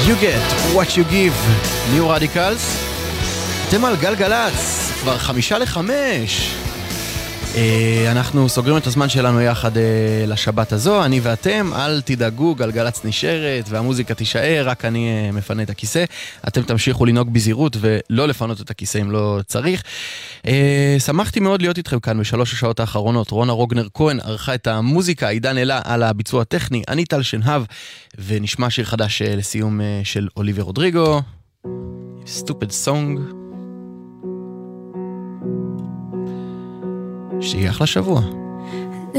You get what you give, ניו רדיקלס. אתם על גלגלץ, כבר 4:55. אנחנו סוגרים את הזמן שלנו יחד לשבת הזו, אני ואתם, אל תדאגו, גלגלץ נשארת והמוזיקה תישאר, רק אני מפנה את הכיסא. אתם תמשיכו לנהוג בזהירות ולא לפנות את הכיסא אם לא צריך. שמחתי מאוד להיות איתכם כאן בשלוש השעות האחרונות. רונה רוגנר כהן ערכה את המוזיקה, עידן אלה על הביצוע הטכני, אני טל שנהב, ונשמע שיר חדש לסיום של אוליביה רודריגו, Stupid Song. שיהיה אחלה שבוע.